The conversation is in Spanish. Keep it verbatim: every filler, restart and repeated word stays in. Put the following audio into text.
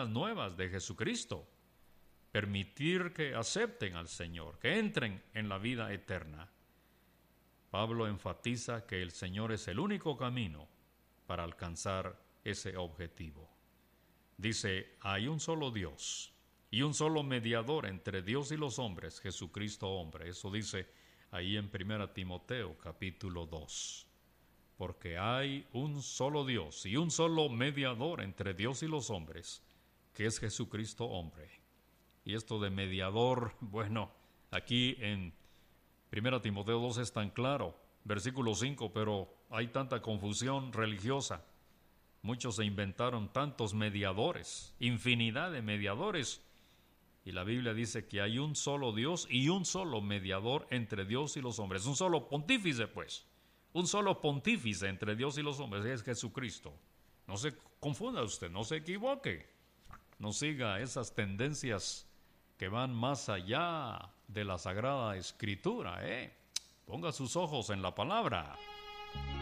buenas nuevas de Jesucristo. Permitir que acepten al Señor, que entren en la vida eterna. Pablo enfatiza que el Señor es el único camino para alcanzar ese objetivo. Dice, hay un solo Dios y un solo mediador entre Dios y los hombres, Jesucristo hombre. Eso dice ahí en primera Timoteo capítulo dos. Porque hay un solo Dios y un solo mediador entre Dios y los hombres, que es Jesucristo hombre. Y esto de mediador, bueno, aquí en primera Timoteo dos es tan claro, versículo cinco, pero hay tanta confusión religiosa. Muchos se inventaron tantos mediadores, infinidad de mediadores. Y la Biblia dice que hay un solo Dios y un solo mediador entre Dios y los hombres. Un solo pontífice, pues. Un solo pontífice entre Dios y los hombres es Jesucristo. No se confunda usted, no se equivoque. No siga esas tendencias que van más allá de la Sagrada Escritura, ¿eh? Ponga sus ojos en la palabra.